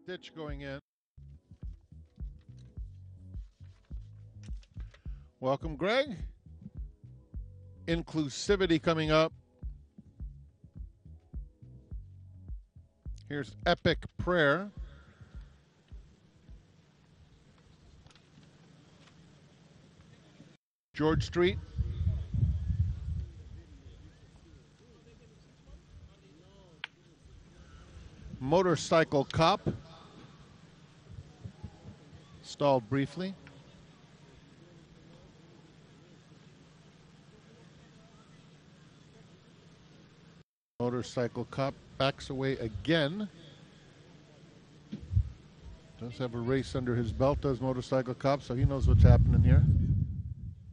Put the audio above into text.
ditch going in. Welcome, Greg. Inclusivity coming up. Here's Epic Prayer. George Street. Motorcycle Cop. Stalled briefly. Motorcycle Cop backs away again. Does have a race under his belt, does Motorcycle Cop, so he knows what's happening here.